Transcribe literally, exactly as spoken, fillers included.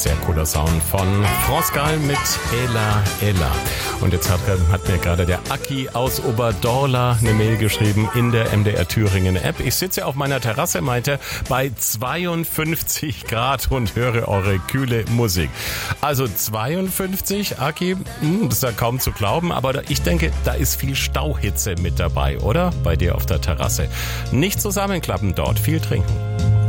sehr cooler Sound von France Gall mit Ella Ella. Und jetzt hat, hat mir gerade der Aki aus Oberdorla eine Mail geschrieben in der M D R Thüringen App. Ich sitze auf meiner Terrasse, meinte, bei zweiundfünfzig Grad und höre eure kühle Musik. Also zweiundfünfzig, Aki, hm, das ist ja kaum zu glauben, aber ich denke, da ist viel Stauhitze mit dabei, oder? Bei dir auf der Terrasse. Nicht zusammenklappen dort, viel trinken.